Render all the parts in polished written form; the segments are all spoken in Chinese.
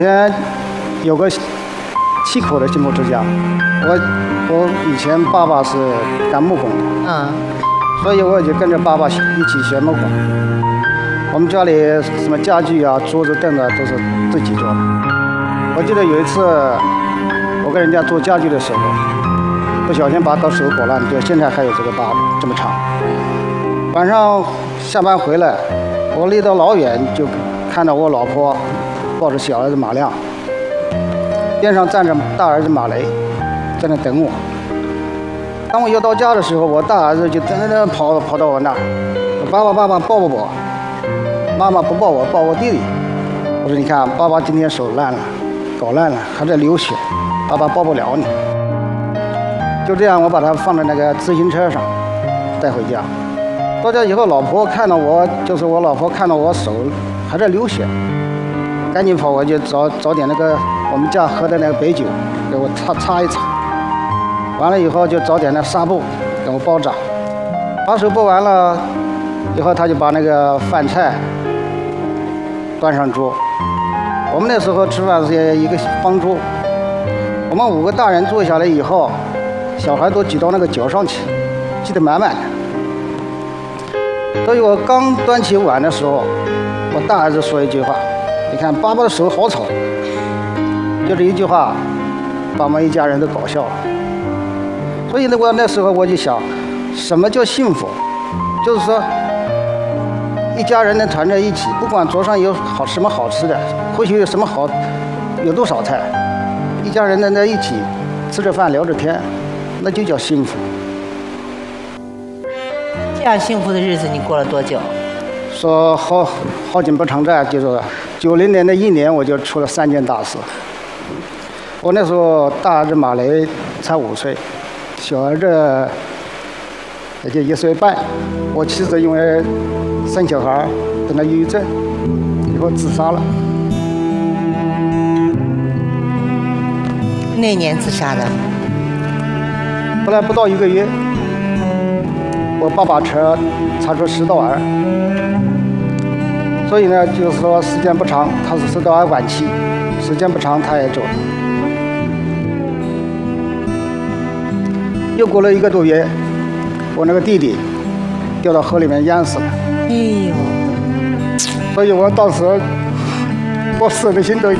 前有个7口的幸福之家。我以前爸爸是干木工的，所以我就跟着爸爸一起学木工。我们家里什么家具啊、桌子、凳子都是自己做的。我记得有一次我跟人家做家具的时候，不小心把手搞烂，对，现在还有这个疤这么长。晚上下班回来，我离得老远就看到我老婆抱着小儿子马亮，边上站着大儿子马雷，在那等我。当我要到家的时候，我大儿子就噔噔噔跑到我那儿，爸爸抱我。妈妈不抱我，抱我弟弟。我说你看，爸爸今天手烂了，搞烂了，还在流血，爸爸抱不了你。就这样，我把他放在那个自行车上带回家。到家以后，我老婆看到我手还在流血，赶紧跑过去找点那个我们家喝的那个白酒给我擦一擦。完了以后就找点那纱布给我包扎。把手包完了以后，他就把那个饭菜端上桌。我们那时候吃饭是一个方桌，我们5个大人坐下来以后，小孩都挤到那个角上去，挤得满满的。所以我刚端起碗的时候，我大儿子说一句话：“你看爸爸的手好丑。”就这一句话，把我们一家人都搞笑了。所以呢，那时候我就想，什么叫幸福？就是说，一家人能团在一起，不管桌上有什么好吃的，或许有多少菜，一家人能在一起吃着饭聊着天，那就叫幸福。 这样幸福的日子你过了多久？ 说好景不长在，就是90年的1年，我就出了3件大事。我那时候大儿子马雷才5岁，小儿子也就1岁半。我妻子因为生小孩得了抑郁症，以后自杀了。 那年自杀的。 后来不到1个月，我爸把车查出食道癌，所以呢，就是说时间不长，他是食道癌晚期，时间不长他也走了。又过了1个多月，我那个弟弟掉到河里面淹死了。 哎呦！ 所以我当时我死的心都有。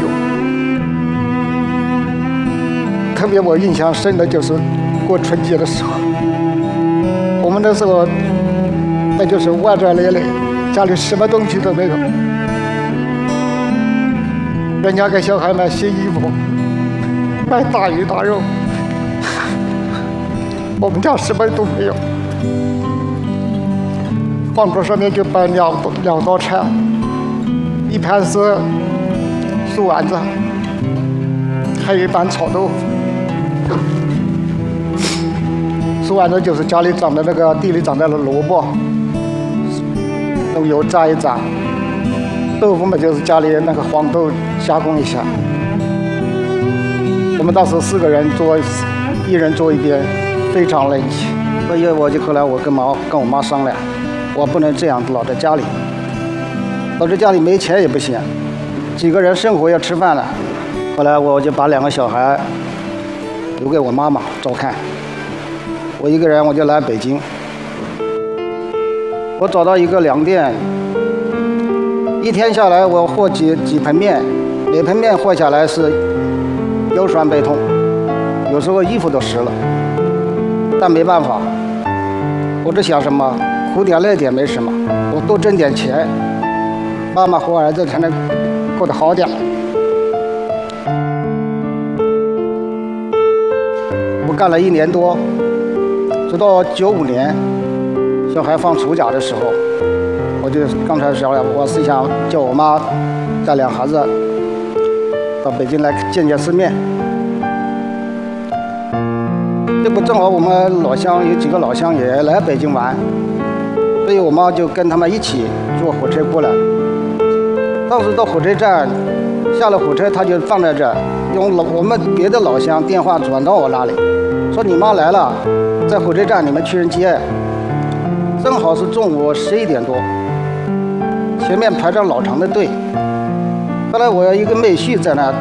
特别我印象深的就是过春节的时候，我们那时候那就是外债累累，家里什么东西都没有，人家给小孩买新衣服，买大鱼大肉，我们家什么都没有。饭桌上面就摆两道菜，一盘是素丸子，还有一盘炒豆腐。素丸子就是家里长的那个地里长的萝卜，用油炸一炸；豆腐嘛就是家里那个黄豆加工一下。我们当时4个人一人坐一边，非常冷气。所以后来我跟我妈商量，我不能这样老在家里，老在家里没钱也不行，几个人生活要吃饭了。后来我就把2个小孩留给我妈妈照看，我一个人我就来北京。我找到一个粮店，一天下来我和几盆面，每盆面和下来是腰酸背痛，有时候衣服都湿了。但没办法，我只想什么，苦点累点没什么，我多挣点钱，妈妈和儿子才能过得好点。我干了1年多，直到95年小孩放暑假的时候，我就刚才说了，我是想叫我妈带2孩子到北京来见世面。这不正好我们老乡有几个老乡也来北京玩，所以我妈就跟他们一起坐火车过来。当时到火车站下了火车，她就放在这儿，用我们别的老乡电话转到我那里，说你妈来了，在火车站你们去人接。正好是中午11点多，前面排着老长的队， 后来我有一个妹婿在那